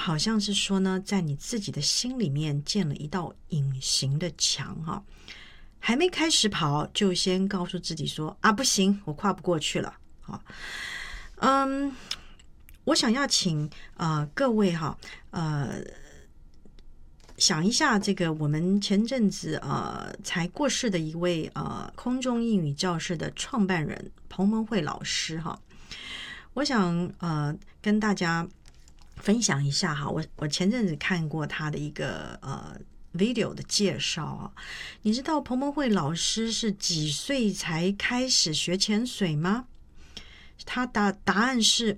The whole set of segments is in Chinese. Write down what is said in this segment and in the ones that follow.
好像是说呢，在你自己的心里面建了一道隐形的墙哈，还没开始跑，就先告诉自己说啊，不行，我跨不过去了。我想要请各位哈，想一下这个我们前阵子才过世的一位空中英语教室的创办人彭蒙慧老师哈，我想跟大家分享一下哈，我前阵子看过他的一个video 的介绍啊，你知道彭蒙慧老师是几岁才开始学潜水吗？他答案是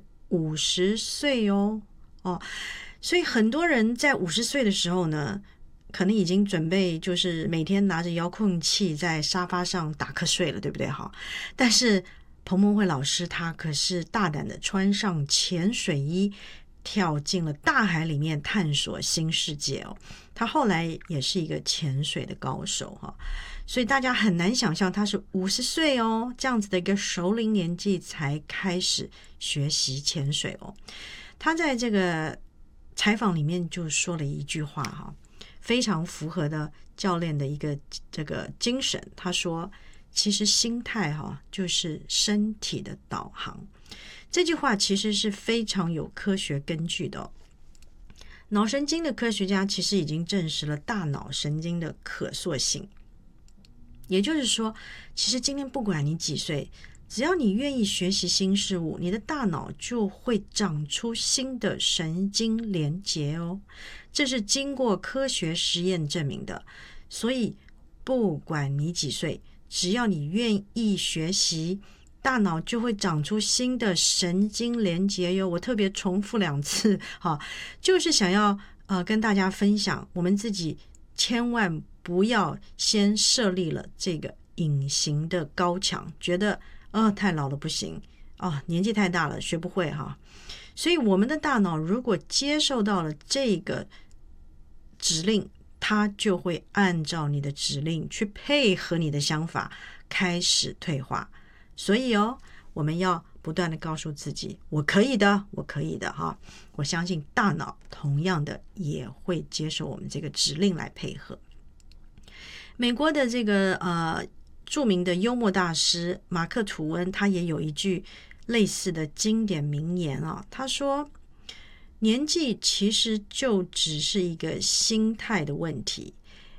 50岁哦，所以很多人在50岁的时候呢，可能已经准备就是每天拿着遥控器在沙发上打瞌睡了，对不对哈？但是彭蒙慧老师他可是大胆的穿上潜水衣，跳进了大海里面探索新世界哦。他后来也是一个潜水的高手哈，所以大家很难想象他是50岁哦，这样子的一个熟龄年纪才开始学习潜水哦。他在这个采访里面就说了一句话哈，非常符合的教练的一个这个精神。他说，其实心态哈就是身体的导航。这句话其实是非常有科学根据的哦。脑神经的科学家其实已经证实了大脑神经的可塑性，也就是说，其实今天不管你几岁，只要你愿意学习新事物，你的大脑就会长出新的神经连结哦，这是经过科学实验证明的。所以不管你几岁，只要你愿意学习，大脑就会长出新的神经连结哟。我特别重复2次就是想要跟大家分享，我们自己千万不要先设立了这个隐形的高墙，觉得太老了不行年纪太大了学不会哈。所以我们的大脑如果接受到了这个指令，它就会按照你的指令去配合你的想法开始退化。所以我们要不断的告诉自己，我可以的，我可以的哈。我相信大脑同样的也会接受我们这个指令来配合。美国的这个著名的幽默大师马克·吐温，他也有一句类似的经典名言他说，年纪其实就只是一个心态的问题，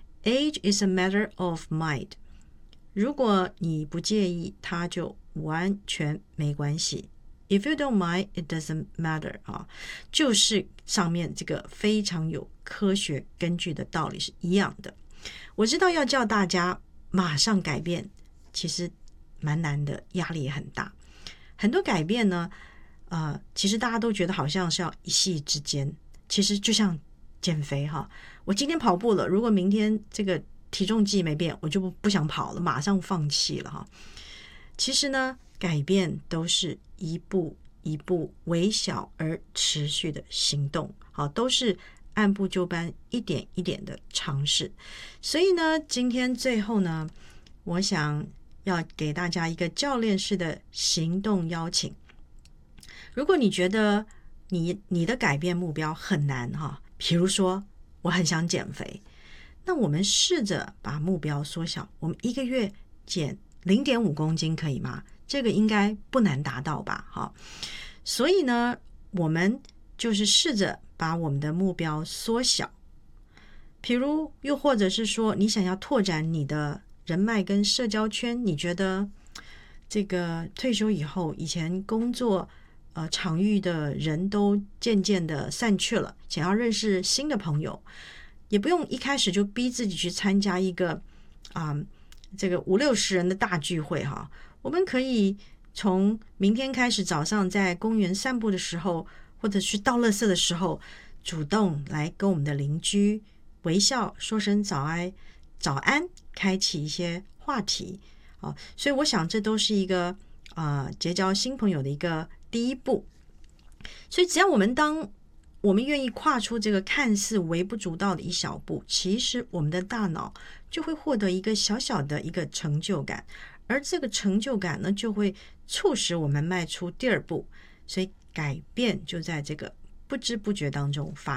Age is a matter of mind。 如果你不介意，它就完全没关系， If you don't mind, it doesn't matter 就是上面这个非常有科学根据的道理是一样的。我知道要叫大家马上改变其实蛮难的，压力也很大。很多改变呢其实大家都觉得好像是要一夕之间，其实就像减肥我今天跑步了，如果明天这个体重计没变，我就不想跑了，马上放弃了其实呢，改变都是一步一步微小而持续的行动都是按部就班，一点一点的尝试。所以呢，今天最后呢，我想要给大家一个教练式的行动邀请。如果你觉得你的改变目标很难比如说我很想减肥，那我们试着把目标缩小，我们1个月减0.5公斤可以吗？这个应该不难达到吧所以呢，我们就是试着把我们的目标缩小。比如又或者是说你想要拓展你的人脉跟社交圈，你觉得这个退休以后，以前工作场域的人都渐渐的散去了，想要认识新的朋友，也不用一开始就逼自己去参加一个这个50-60人的大聚会我们可以从明天开始，早上在公园散步的时候，或者去倒垃圾的时候，主动来跟我们的邻居微笑说声早安，开启一些话题所以我想这都是一个结交新朋友的一个第一步。所以只要当我们愿意跨出这个看似微不足道的一小步，其实我们的大脑就会获得一个小小的一个成就感，而这个成就感呢，就会促使我们迈出第2步。所以改变就在这个不知不觉当中发